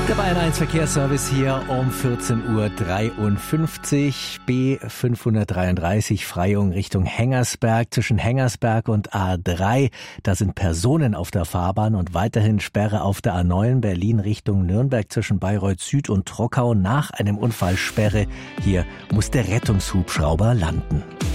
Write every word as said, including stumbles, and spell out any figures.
Der Bayern eins Verkehrsservice hier um vierzehn Uhr dreiundfünfzig, B fünfhundertdreiunddreißig Freyung Richtung Hengersberg, zwischen Hengersberg und A drei. Da sind Personen auf der Fahrbahn und weiterhin Sperre auf der A neun Berlin Richtung Nürnberg zwischen Bayreuth Süd und Trockau. Nach einem Unfall Sperre. Hier muss der Rettungshubschrauber landen.